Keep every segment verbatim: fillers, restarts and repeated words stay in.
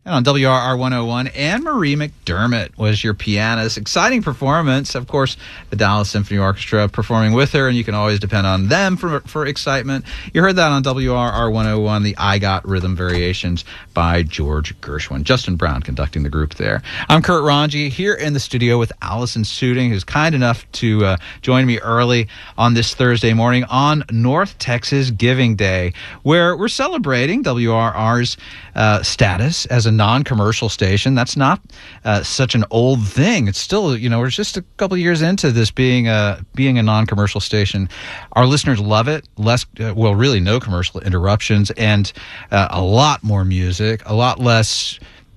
And on W R R one oh one, Anne-Marie McDermott was your pianist. Exciting performance. Of course, the Dallas Symphony Orchestra performing with her, and you can always depend on them for, for excitement. You heard that on W R R one oh one, the I Got Rhythm Variations by George Gershwin. Justin Brown conducting the group there. I'm Kurt Ranji here in the studio with Allison Suding, who's kind enough to uh, join me early on this Thursday morning on North Texas Giving Day, where we're celebrating W R R's uh, status as a non-commercial station. That's not uh, such an old thing. It's still, you know, we're just a couple of years into this being a being a non-commercial station. Our listeners love it. Less, uh, well, really no commercial interruptions, and uh, a lot more music, a lot less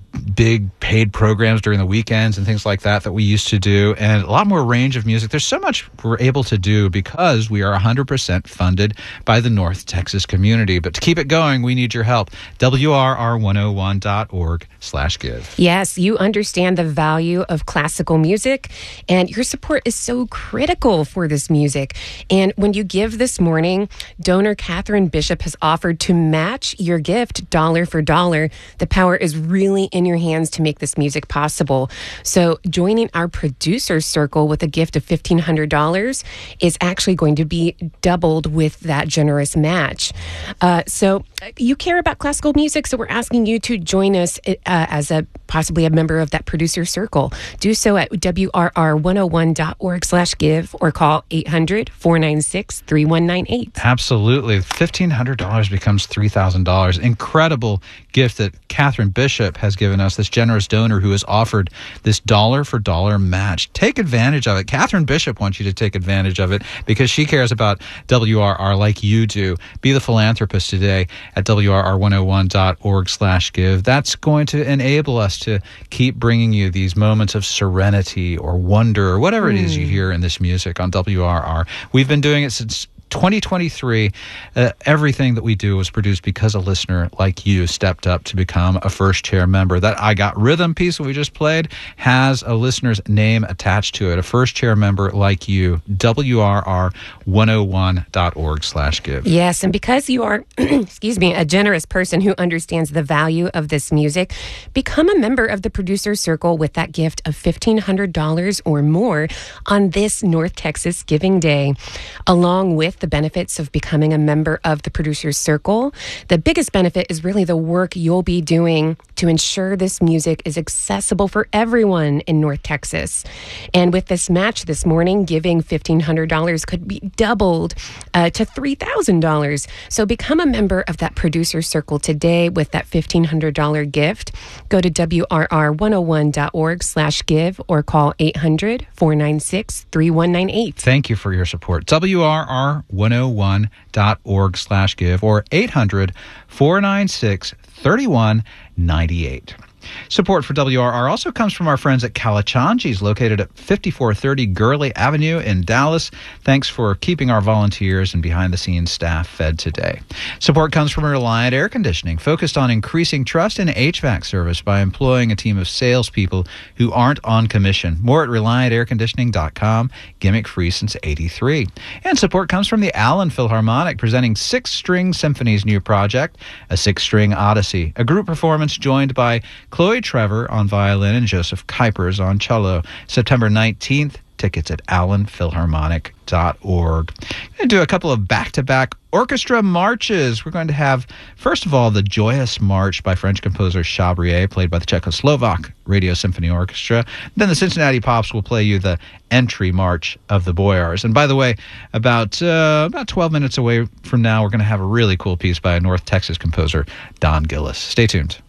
big paid programs during the weekends and things like that that we used to do, and a lot more range of music. There's so much we're able to do because we are one hundred percent funded by the North Texas community. But to keep it going, we need your help. W R R one oh one dot org slash give. Yes, you understand the value of classical music, and your support is so critical for this music. And when you give this morning, donor Catherine Bishop has offered to match your gift dollar for dollar. The power is really in your hands to make this music possible. So joining our producer circle with a gift of fifteen hundred dollars is actually going to be doubled with that generous match. Uh, so you care about classical music, so we're asking you to join us uh, as a possibly a member of that producer circle. Do so at W R R one oh one dot org slash give or call eight hundred, four nine six, three one nine eight. Absolutely. fifteen hundred dollars becomes three thousand dollars. Incredible gift that Catherine Bishop has given us, this generous donor who has offered this dollar for dollar match. Take advantage of it. Catherine Bishop wants you to take advantage of it because she cares about W R R like you do. Be the philanthropist today at W R R one oh one dot org slash give. That's going to enable us to keep bringing you these moments of serenity or wonder or whatever mm. it is you hear in this music on W R R. We've been doing it since twenty twenty-three. Uh, everything that we do was produced because a listener like you stepped up to become a first chair member. That I Got Rhythm piece that we just played has a listener's name attached to it. A first chair member like you. W R R one oh one dot org slash give. Yes, and because you are, excuse me, a generous person who understands the value of this music, become a member of the producer circle with that gift of fifteen hundred dollars or more on this North Texas Giving Day. Along with the benefits of becoming a member of the Producers Circle, the biggest benefit is really the work you'll be doing to ensure this music is accessible for everyone in North Texas. And with this match this morning, giving fifteen hundred dollars could be doubled uh, to three thousand dollars. So become a member of that Producer Circle today with that fifteen hundred dollars gift. Go to W R R one oh one dot org slash give or call eight hundred, four nine six, three one nine eight. Thank you for your support. W R R one oh one dot org slash give or eight hundred, four nine six, three one nine eight. Support for W R R also comes from our friends at Kalachanji's, located at fifty-four thirty Gurley Avenue in Dallas. Thanks for keeping our volunteers and behind-the-scenes staff fed today. Support comes from Reliant Air Conditioning, focused on increasing trust in H V A C service by employing a team of salespeople who aren't on commission. More at reliant air conditioning dot com, gimmick free since eighty-three. And support comes from the Allen Philharmonic, presenting Six String Symphony's new project, A Six-String Odyssey, a group performance joined by Chloe Trevor on violin and Joseph Kuipers on cello. September nineteenth, tickets at allen philharmonic dot org. We're going to do a couple of back-to-back orchestra marches. We're going to have, first of all, the Joyous March by French composer Chabrier, played by the Czechoslovak Radio Symphony Orchestra. Then the Cincinnati Pops will play you the Entry March of the Boyars. And by the way, about uh, about twelve minutes away from now, we're going to have a really cool piece by a North Texas composer, Don Gillis. Stay tuned.